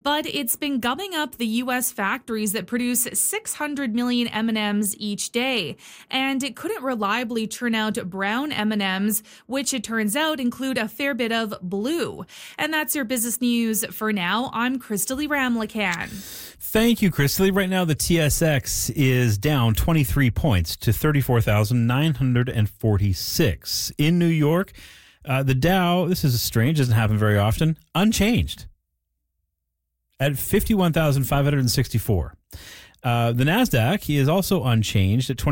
but it's been gumming up the U.S. factories that produce 600 million M&Ms each day. And it couldn't reliably churn out brown M&Ms, which it turns out include a fair bit of blue. And that's your business news for now. I'm Crystalie Ramlakan. Thank you, Crystalie. Right now, the TSX is down 23 points to 34,946. In New York, the Dow, this is strange, doesn't happen very often, unchanged at 51,564. The NASDAQ is also unchanged at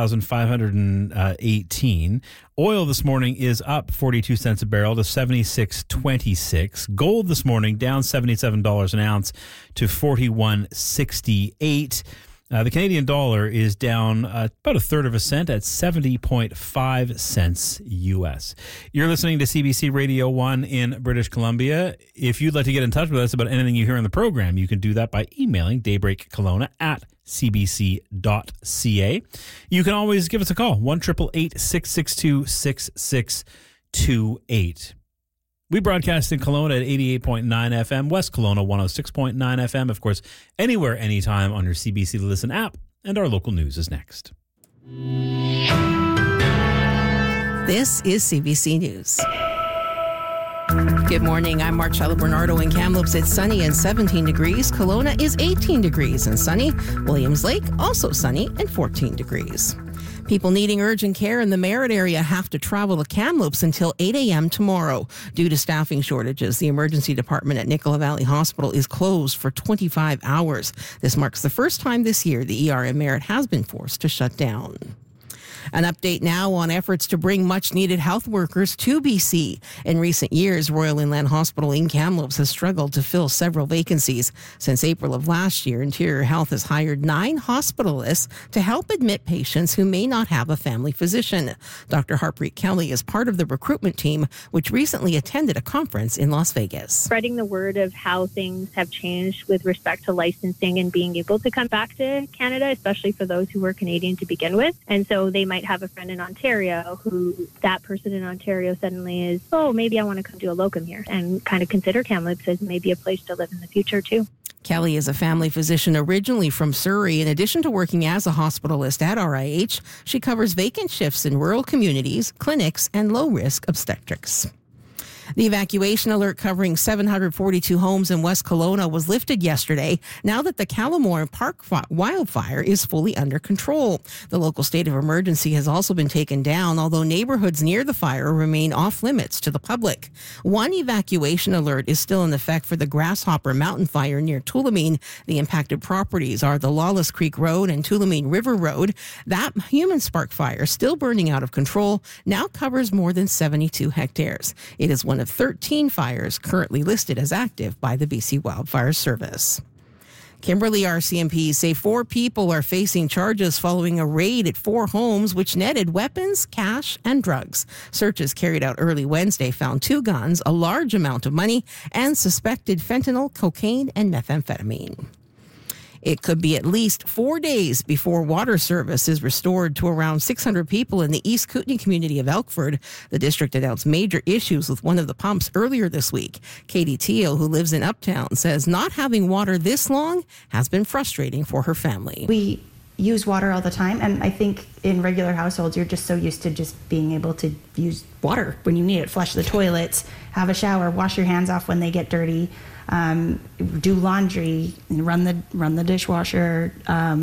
26,518. Oil this morning is up 42 cents a barrel to 76.26. Gold this morning down $77 an ounce to 41.68. The Canadian dollar is down about a third of a cent at 70.5 cents U.S. You're listening to CBC Radio 1 in British Columbia. If you'd like to get in touch with us about anything you hear on the program, you can do that by emailing daybreakkelowna@cbc.ca. You can always give us a call, 1-888-662-6628. We broadcast in Kelowna at 88.9 FM, West Kelowna 106.9 FM, of course, anywhere, anytime on your CBC Listen app, and our local news is next. This is CBC News. Good morning, I'm Marcella Bernardo in Kamloops. It's sunny and 17 degrees. Kelowna is 18 degrees and sunny. Williams Lake, also sunny and 14 degrees. People needing urgent care in the Merritt area have to travel to Kamloops until 8 a.m. tomorrow. Due to staffing shortages, the emergency department at Nicola Valley Hospital is closed for 25 hours. This marks the first time this year the ER in Merritt has been forced to shut down. An update now on efforts to bring much-needed health workers to BC. In recent years, Royal Inland Hospital in Kamloops has struggled to fill several vacancies. Since April of last year, Interior Health has hired 9 hospitalists to help admit patients who may not have a family physician. Dr. Harpreet Kelly is part of the recruitment team, which recently attended a conference in Las Vegas. Spreading the word of how things have changed with respect to licensing and being able to come back to Canada, especially for those who were Canadian to begin with. And so they might have a friend in Ontario who that person in Ontario suddenly is, oh, maybe I want to come do a locum here, and kind of consider Kamloops as maybe a place to live in the future too. Kelly is a family physician originally from Surrey. In addition to working as a hospitalist at RIH, she covers vacant shifts in rural communities, clinics, and low-risk obstetrics. The evacuation alert covering 742 homes in West Kelowna was lifted yesterday, now that the Callamore Park wildfire is fully under control. The local state of emergency has also been taken down, although neighborhoods near the fire remain off limits to the public. One evacuation alert is still in effect for the Grasshopper Mountain Fire near Tulameen. The impacted properties are the Lawless Creek Road and Tulameen River Road. That human spark fire, still burning out of control, now covers more than 72 hectares. It is one of 13 fires currently listed as active by the BC Wildfire Service. Kimberley RCMP say 4 people are facing charges following a raid at 4 homes which netted weapons, cash, and drugs. Searches carried out early Wednesday found 2 guns, a large amount of money, and suspected fentanyl, cocaine, and methamphetamine. It could be at least 4 days before water service is restored to around 600 people in the East Kootenay community of Elkford. The district announced major issues with one of the pumps earlier this week. Katie Teal, who lives in Uptown, says not having water this long has been frustrating for her family. We use water all the time, and I think in regular households you're just so used to just being able to use water when you need it, flush the toilets, have a shower, wash your hands off when they get dirty, do laundry, run the dishwasher,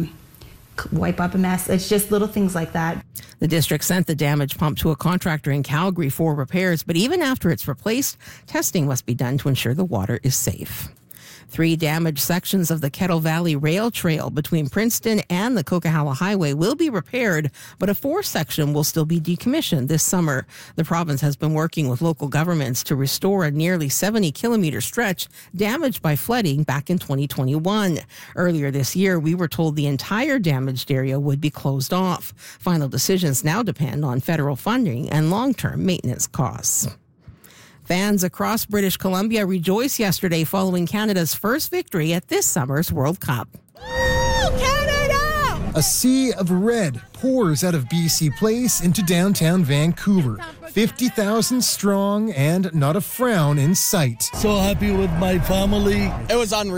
wipe up a mess. It's just little things like that. The district sent the damaged pump to a contractor in Calgary for repairs, but even after it's replaced, testing must be done to ensure the water is safe. 3 damaged sections of the Kettle Valley Rail Trail between Princeton and the Coquihalla Highway will be repaired, but a 4th section will still be decommissioned this summer. The province has been working with local governments to restore a nearly 70-kilometer stretch damaged by flooding back in 2021. Earlier this year, we were told the entire damaged area would be closed off. Final decisions now depend on federal funding and long-term maintenance costs. Fans across British Columbia rejoiced yesterday following Canada's first victory at this summer's World Cup. Woo, Canada! A sea of red pours out of BC Place into downtown Vancouver. 50,000 strong and not a frown in sight. So happy with my family. It was unreal.